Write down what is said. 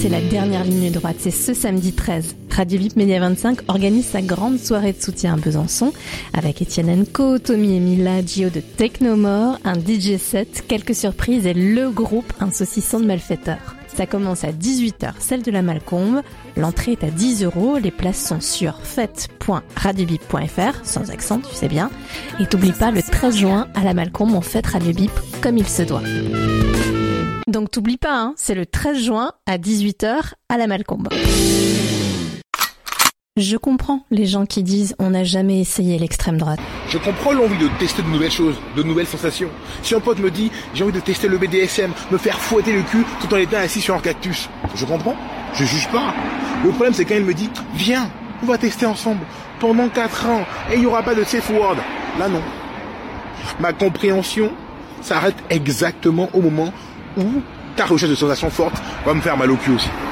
C'est la dernière ligne droite, c'est ce samedi 13. Radio VIP Média 25 organise sa grande soirée de soutien à Besançon avec Etienne Co, Tommy et Mila, Gio de Technomore, un DJ set, quelques surprises et le groupe Un saucisson de malfaiteurs. Ça commence à 18h, celle de la Malcombe. L'entrée est à 10 €. Les places sont sur fête.radiobip.fr, sans accent, tu sais bien. Et t'oublie pas, le 13 juin, à la Malcombe, on fête Radio Bip comme il se doit. Donc t'oublies pas, hein, c'est le 13 juin à 18h à la Malcombe. Je comprends les gens qui disent on n'a jamais essayé l'extrême droite. Je comprends l'envie de tester de nouvelles choses, de nouvelles sensations. Si un pote me dit j'ai envie de tester le BDSM, me faire fouetter le cul tout en étant assis sur un cactus, je comprends, je juge pas. Le problème c'est quand il me dit viens, on va tester ensemble pendant 4 ans et il n'y aura pas de safe word. Là non. Ma compréhension s'arrête exactement au moment où ta recherche de sensations fortes va me faire mal au cul aussi.